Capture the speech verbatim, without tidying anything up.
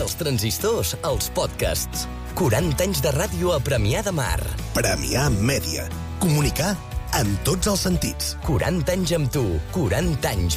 dels transistors als podcasts. quaranta anys de ràdio a Premià de Mar. Premià Mèdia. Comunicar en tots els sentits. quaranta anys amb tu, quaranta anys